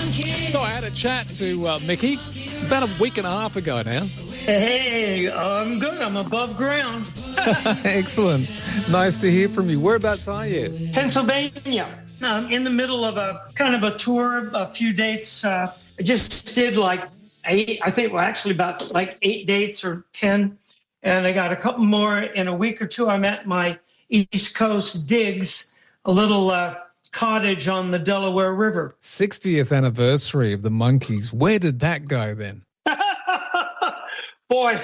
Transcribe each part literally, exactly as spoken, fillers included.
So I had a chat to uh, Mickey about a week and a half ago now. Hey, I'm good. I'm above ground. Excellent. Nice to hear from you. Whereabouts are you? Pennsylvania. I'm in the middle of a kind of a tour, a few dates. Uh, I just did like eight, I think, well, actually about like eight dates or ten. And I got a couple more in a week or two. I'm at my East Coast digs, a little uh, cottage on the Delaware River. sixtieth anniversary of the Monkees. Where did that go then? Boy,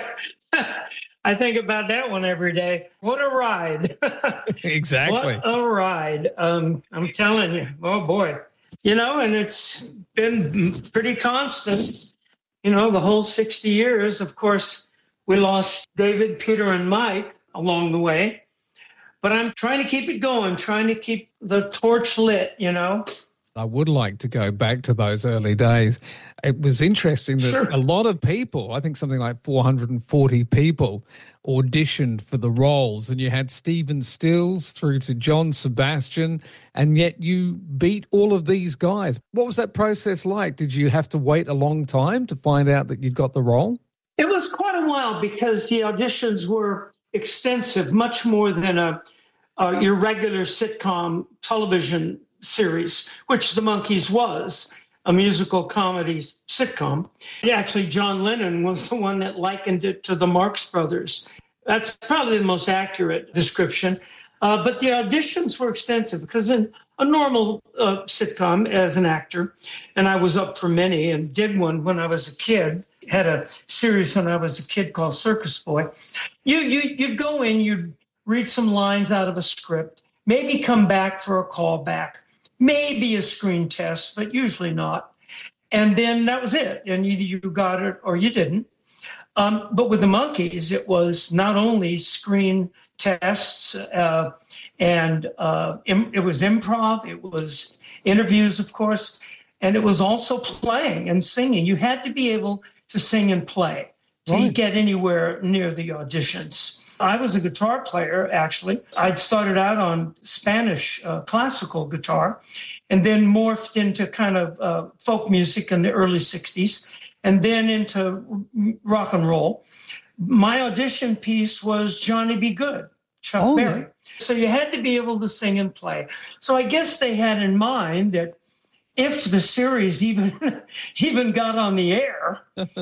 I think about that one every day. What a ride. Exactly. What a ride. Um, I'm telling you. Oh, boy. You know, and it's been pretty constant, you know, the whole sixty years. Of course, we lost David, Peter, and Mike along the way. But I'm trying to keep it going, trying to keep the torch lit, you know. I would like to go back to those early days. It was interesting that Sure. a lot of people, I think something like four hundred forty people, auditioned for the roles. And you had Stephen Stills through to John Sebastian, and yet you beat all of these guys. What was that process like? Did you have to wait a long time to find out that you'd got the role? It was quite a while because the auditions were extensive, much more than a, uh, your regular sitcom television series, which the Monkees was, a musical comedy sitcom. Actually, John Lennon was the one that likened it to the Marx Brothers. That's probably the most accurate description. Uh, but the auditions were extensive because in a normal uh, sitcom as an actor, and I was up for many and did one when I was a kid, had a series when I was a kid called Circus Boy. You, you, you'd go in, you'd read some lines out of a script, maybe come back for a callback, maybe a screen test, but usually not. And then that was it. And either you got it or you didn't. Um, but with the Monkees, it was not only screen tests uh, and uh, im- it was improv, it was interviews, of course, and it was also playing and singing. You had to be able to sing and play to Right. get anywhere near the auditions. I was a guitar player, actually. I'd started out on Spanish uh, classical guitar and then morphed into kind of uh, folk music in the early sixties and then into rock and roll. My audition piece was Johnny B. Good, Chuck Oh, Berry. yeah. So you had to be able to sing and play. So I guess they had in mind that if the series even even got on the air,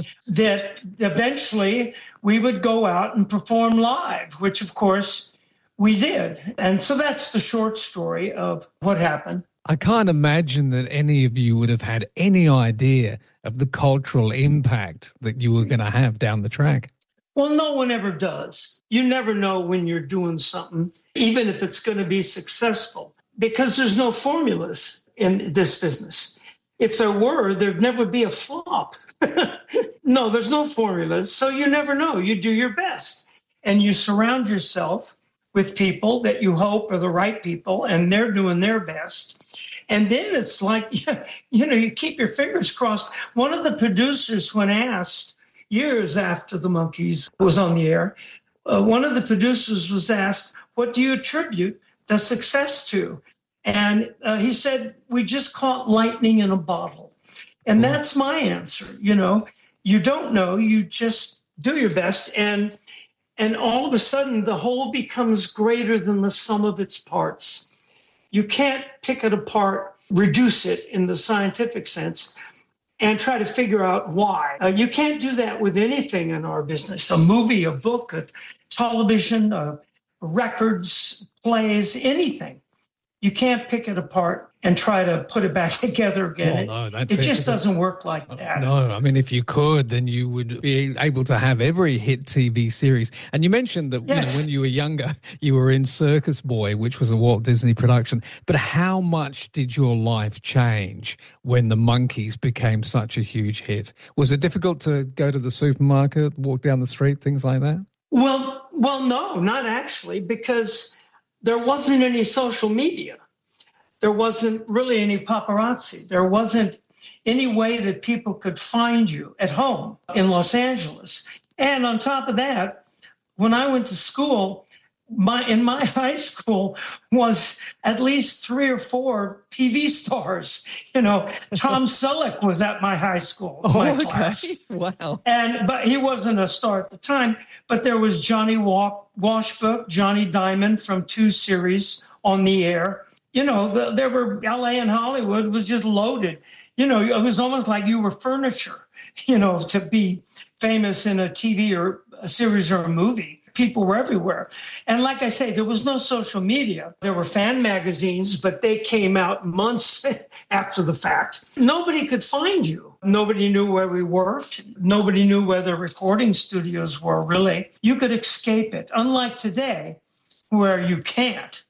that eventually we would go out and perform live, which of course we did. And so that's the short story of what happened. I can't imagine that any of you would have had any idea of the cultural impact that you were going to have down the track. Well, no one ever does. You never know when you're doing something, even if it's going to be successful, because there's no formulas in this business. If there were, there'd never be a flop. No, there's no formulas. So you never know. You do your best and you surround yourself with people that you hope are the right people and they're doing their best. And then it's like, you know, you keep your fingers crossed. One of the producers, when asked years after the Monkees was on the air, uh, one of the producers was asked, what do you attribute the success to? And uh, he said, we just caught lightning in a bottle. And that's my answer. You know, you don't know, you just do your best. And and all of a sudden, the whole becomes greater than the sum of its parts. You can't pick it apart, reduce it in the scientific sense, and try to figure out why. Uh, you can't do that with anything in our business, a movie, a book, a television, uh, records, plays, anything. You can't pick it apart and try to put it back together again. Oh, no, that's it, it it. just doesn't work like that. No, I mean, if you could, then you would be able to have every hit T V series. And you mentioned that Yes. you know, when you were younger, you were in Circus Boy, which was a Walt Disney production. But how much did your life change when the Monkees became such a huge hit? Was it difficult to go to the supermarket, walk down the street, things like that? Well, well, no, not actually, because there wasn't any social media. There wasn't really any paparazzi. There wasn't any way that people could find you at home in Los Angeles. And on top of that, when I went to school, my in my high school was at least three or four T V stars. You know, Tom Selleck was at my high school, oh, my okay. class. Wow. And but he wasn't a star at the time. But there was Johnny Wa- Washbook, Johnny Diamond from two series on the air. You know, the, there were L A and Hollywood was just loaded. You know, it was almost like you were furniture, you know, to be famous in a T V or a series or a movie. People were everywhere. And like I say, there was no social media. There were fan magazines, but they came out months after the fact. Nobody could find you. Nobody knew where we worked. Nobody knew where the recording studios were, really. You could escape it. Unlike today, where you can't.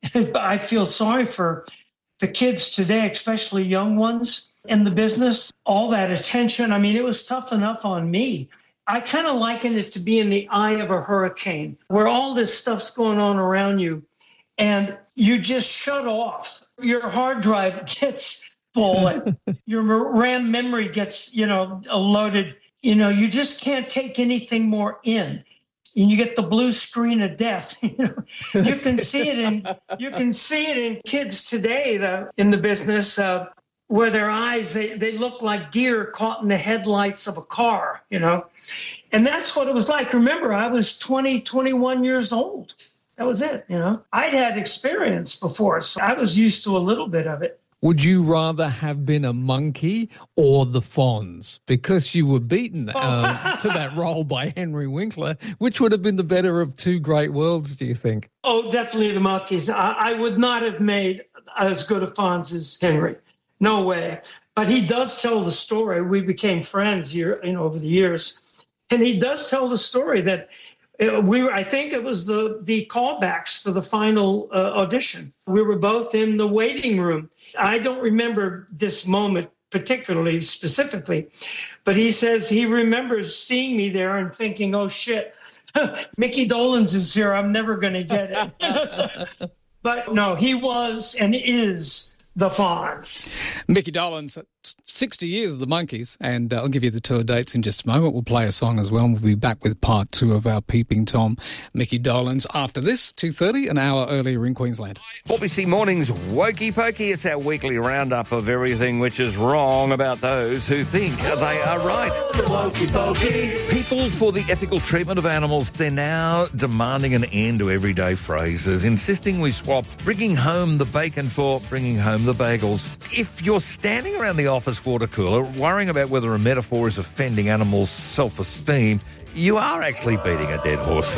I feel sorry for the kids today, especially young ones in the business. All that attention. I mean, it was tough enough on me. I kind of liken it to being in the eye of a hurricane, where all this stuff's going on around you, and you just shut off. Your hard drive gets full, and your RAM memory gets, you know, loaded. You know, you just can't take anything more in. And you get the blue screen of death. You know, you can see it in you can see it in kids today, the, in the business. Uh, where their eyes, they, they look like deer caught in the headlights of a car, you know. And that's what it was like. Remember, I was twenty, twenty-one years old. That was it, you know. I'd had experience before, so I was used to a little bit of it. Would you rather have been a monkey or the Fonz? Because you were beaten uh, to that role by Henry Winkler. Which would have been the better of two great worlds, do you think? Oh, definitely the Monkees. I, I would not have made as good a Fonz as Henry. No way. But he does tell the story. We became friends year, you know, over the years. And he does tell the story that uh, we were, I think it was the, the callbacks for the final uh, audition. We were both in the waiting room. I don't remember this moment particularly, specifically, but he says he remembers seeing me there and thinking, oh, shit, Mickey Dolenz is here. I'm never going to get it. But no, he was and is the Fonz. Mickey Dolenz, sixty years of the Monkees, and uh, I'll give you the tour dates in just a moment. We'll play a song as well, and we'll be back with part two of our Peeping Tom, Mickey Dolenz, after this, two thirty, an hour earlier in Queensland. four B C Mornings Wokey Pokey. It's our weekly roundup of everything which is wrong about those who think they are right. Wokey Pokey. People for the ethical treatment of animals, they're now demanding an end to everyday phrases, insisting we swap bringing home the bacon for bringing home the bagels. If you're standing around the office water cooler worrying about whether a metaphor is offending animals' self-esteem, you are actually beating a dead horse.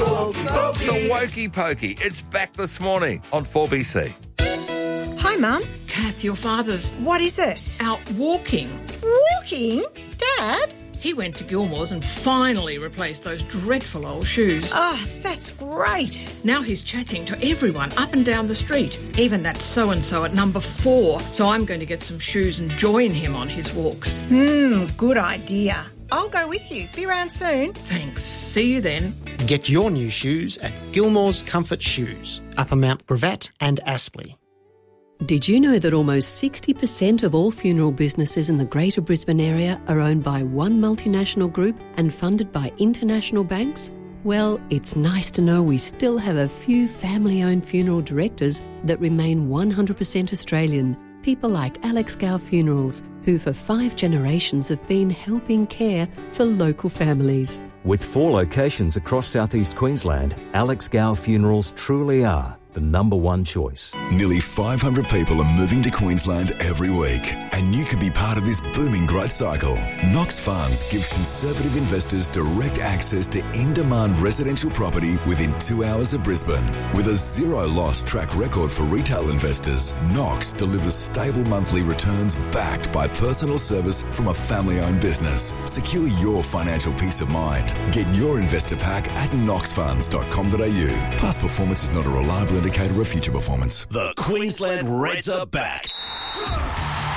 The Wokey Pokey. It's back this morning on four B C. Hi, Mum. Kath, your father's What is it? out walking. Walking? Dad? He went to Gilmore's and finally replaced those dreadful old shoes. Oh, that's great. Now he's chatting to everyone up and down the street, even that so-and-so at number four. So I'm going to get some shoes and join him on his walks. Hmm, good idea. I'll go with you. Be around soon. Thanks. See you then. Get your new shoes at Gilmore's Comfort Shoes, Upper Mount Gravatt and Aspley. Did you know that almost sixty percent of all funeral businesses in the Greater Brisbane area are owned by one multinational group and funded by international banks? Well, it's nice to know we still have a few family-owned funeral directors that remain one hundred percent Australian. People like Alex Gow Funerals, who for five generations have been helping care for local families. With four locations across southeast Queensland, Alex Gow Funerals truly are the number one choice. Nearly five hundred people are moving to Queensland every week, and you can be part of this booming growth cycle. Knox Funds gives conservative investors direct access to in-demand residential property within two hours of Brisbane. With a zero-loss track record for retail investors, Knox delivers stable monthly returns backed by personal service from a family-owned business. Secure your financial peace of mind. Get your investor pack at knox funds dot com dot a u. Past performance is not a reliable indicator of future performance. The Queensland Reds are back.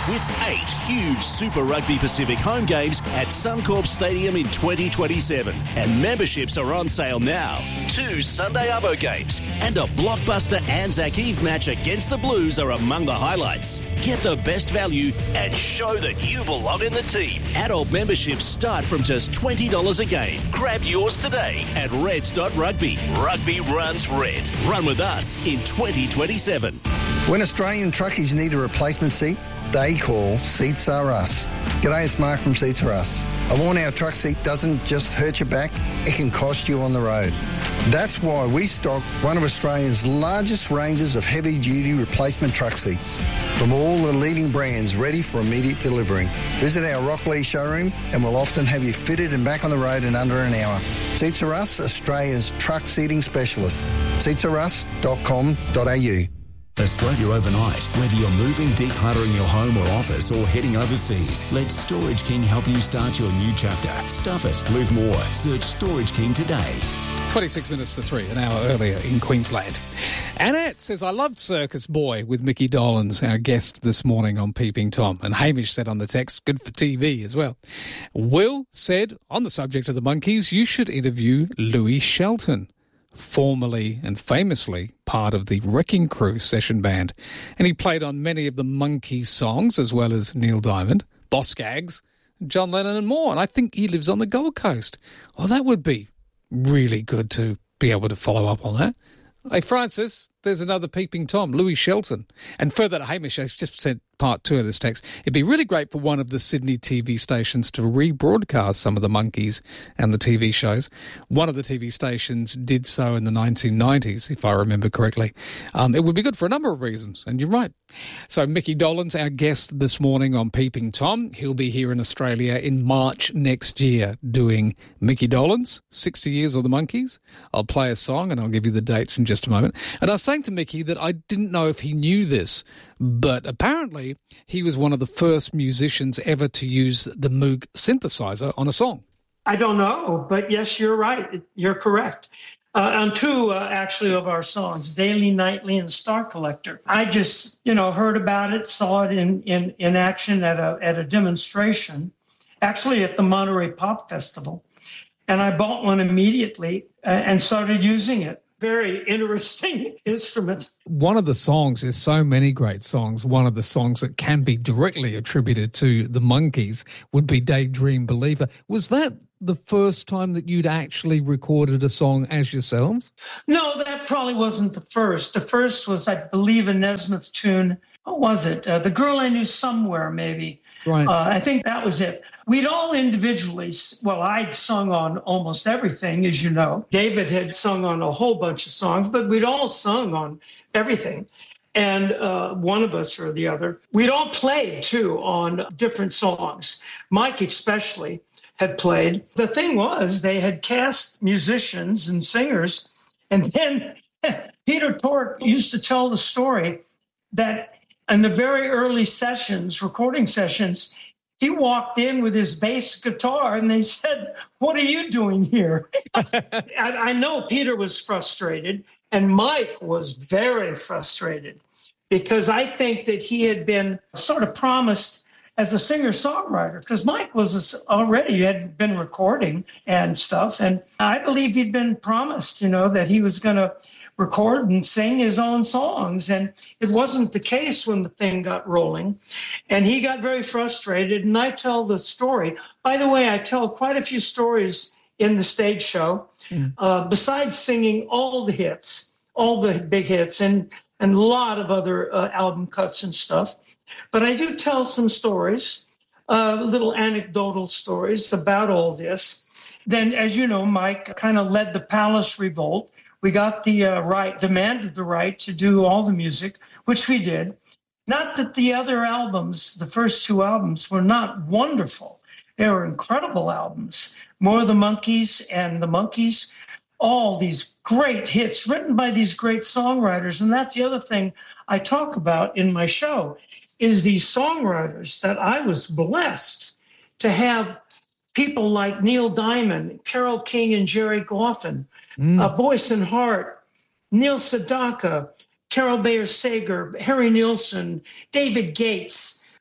with eight huge Super Rugby Pacific home games at Suncorp Stadium in twenty twenty-seven. And memberships are on sale now. Two Sunday Arvo games and a blockbuster Anzac Eve match against the Blues are among the highlights. Get the best value and show that you belong in the team. Adult memberships start from just twenty dollars a game. Grab yours today at reds dot rugby. Rugby runs red. Run with us in twenty twenty-seven. When Australian truckies need a replacement seat, they call Seats Are Us. G'day, it's Mark from Seats Are Us. A worn-out truck seat doesn't just hurt your back, it can cost you on the road. That's why we stock one of Australia's largest ranges of heavy-duty replacement truck seats from all the leading brands ready for immediate delivery. Visit our Rockley showroom and we'll often have you fitted and back on the road in under an hour. Seats Are Us, Australia's truck seating specialist. seats are us dot com dot a u. Australia overnight. Whether you're moving, decluttering your home or office, or heading overseas, let Storage King help you start your new chapter. Stuff it. Move more. Search Storage King today. twenty-six minutes to three, an hour earlier in Queensland. Annette says, I loved Circus Boy with Mickey Dolenz, our guest this morning on Peeping Tom. And Hamish said on the text, good for T V as well. Will said, on the subject of the Monkees, you should interview Louis Shelton, formerly and famously part of the Wrecking Crew session band. And he played on many of the Monkees songs, as well as Neil Diamond, Boss Skaggs, John Lennon and more. And I think he lives on the Gold Coast. Well, that would be really good to be able to follow up on that. Hey, Francis, there's another Peeping Tom, Louis Shelton. And further to Hamish, I've just said part two of this text. It'd be really great for one of the Sydney T V stations to rebroadcast some of the Monkees and the T V shows. One of the T V stations did so in the nineteen nineties, if I remember correctly. Um, it would be good for a number of reasons, and you're right. So Mickey Dolenz, our guest this morning on Peeping Tom. He'll be here in Australia in March next year doing Mickey Dolenz, sixty years of the Monkees. I'll play a song and I'll give you the dates in just a moment. And I was saying to Mickey that I didn't know if he knew this, but apparently he was one of the first musicians ever to use the Moog synthesizer on a song. I don't know, but yes, you're right. You're correct. Uh, on two, uh, actually, of our songs, Daily, Nightly, and Star Collector. I just, you know, heard about it, saw it in, in, in action at a at a demonstration, actually at the Monterey Pop Festival. And I bought one immediately uh, and started using it. Very interesting instrument. One of the songs, there's so many great songs, one of the songs that can be directly attributed to the Monkees would be Daydream Believer. Was that the first time that you'd actually recorded a song as yourselves? No, that probably wasn't the first. The first was, I believe, a Nesmith tune. What was it? Uh, The Girl I Knew Somewhere, maybe. Right. Uh, I think that was it. We'd all individually, well, I'd sung on almost everything, as you know. David had sung on a whole bunch of songs, but we'd all sung on everything. And uh, one of us or the other, we'd all played, too, on different songs. Mike especially had played. The thing was, they had cast musicians and singers, and then Peter Tork used to tell the story that in the very early sessions, recording sessions, he walked in with his bass guitar and they said, "What are you doing here?" I, I know Peter was frustrated and Mike was very frustrated because I think that he had been sort of promised as a singer-songwriter, because Mike was already had been recording and stuff. And I believe he'd been promised, you know, that he was going to record and sing his own songs. And it wasn't the case when the thing got rolling. And he got very frustrated. And I tell the story. By the way, I tell quite a few stories in the stage show, mm. uh, besides singing all the hits, all the big hits, and, and a lot of other uh, album cuts and stuff. But I do tell some stories, uh, little anecdotal stories about all this. Then, as you know, Mike kind of led the Palace Revolt. We got the uh, right, demanded the right to do all the music, which we did. Not that the other albums, the first two albums, were not wonderful. They were incredible albums. More of the Monkees and the Monkees, all these great hits written by these great songwriters. And that's the other thing I talk about in my show, is these songwriters that I was blessed to have people like Neil Diamond, Carole King and Jerry Goffin, mm. uh, Boyce and Hart, Neil Sedaka, Carol Bayer Sager, Harry Nilsson, David Gates,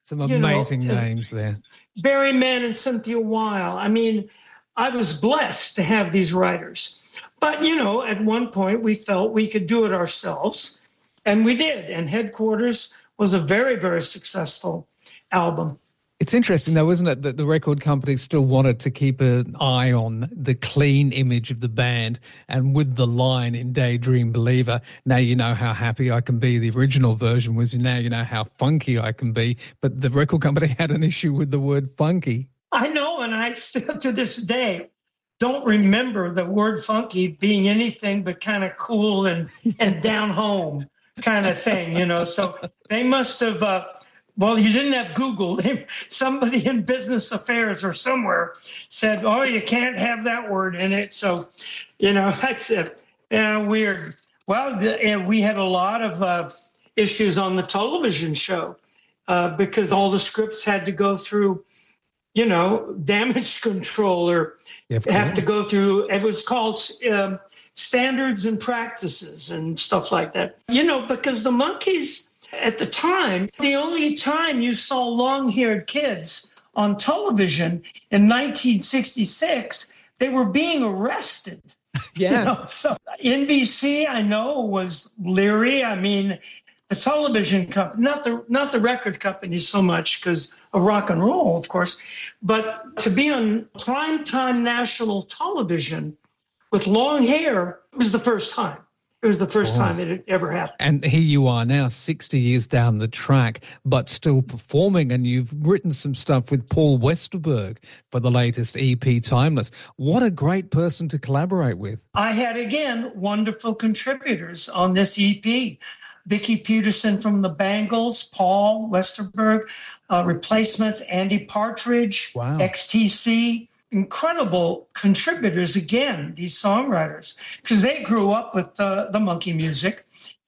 Some amazing you know, names there. Barry Mann and Cynthia Weil. I mean, I was blessed to have these writers. But, you know, at one point we felt we could do it ourselves, and we did. And Headquarters was a very, very successful album. It's interesting, though, isn't it, that the record company still wanted to keep an eye on the clean image of the band, and with the line in Daydream Believer, now you know how happy I can be. The original version was now you know how funky I can be, but the record company had an issue with the word funky. I know, and I still to this day don't remember the word funky being anything but kind of cool and, and down home kind of thing, you know. So they must have... Uh, Well, you didn't have Google. Somebody in business affairs or somewhere said, oh, you can't have that word in it. So, you know, that's it. Yeah, weird. Well, the, we had a lot of uh, issues on the television show uh, because all the scripts had to go through, you know, damage control or yeah, have to go through, it was called um, standards and practices and stuff like that. You know, because the Monkees, at the time, the only time you saw long-haired kids on television in nineteen sixty-six, they were being arrested. Yeah. You know? So N B C, I know, was leery. I mean, the television company, not the not the record company so much because of rock and roll, of course, but to be on primetime national television with long hair was the first time. It was the first time it had ever happened. And here you are now, sixty years down the track, but still performing. And you've written some stuff with Paul Westerberg for the latest E P, Timeless. What a great person to collaborate with. I had, again, wonderful contributors on this E P. Vicki Peterson from the Bangles, Paul Westerberg, uh, Replacements, Andy Partridge, wow. X T C. Incredible contributors, again, these songwriters, because they grew up with uh, the monkey music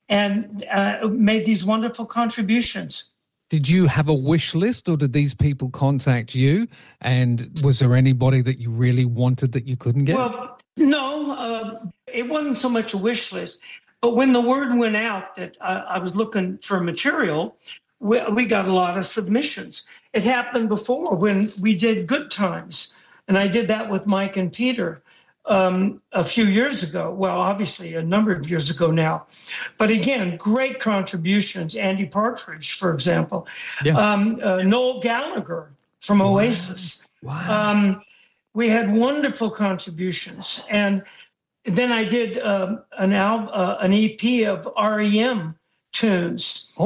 and uh, made these wonderful contributions. Did you have a wish list, or did these people contact you? And was there anybody that you really wanted that you couldn't get? Well, no, uh, it wasn't so much a wish list. But when the word went out that uh, I was looking for material, we, we got a lot of submissions. It happened before when we did Good Times. And I did that with Mike and Peter um, a few years ago. Well, obviously a number of years ago now. But again, great contributions. Andy Partridge, for example. Yeah. Um, uh, Noel Gallagher from wow. Oasis. Wow. Um, we had wonderful contributions. And then I did um, an, al- uh, an E P of R E M tunes.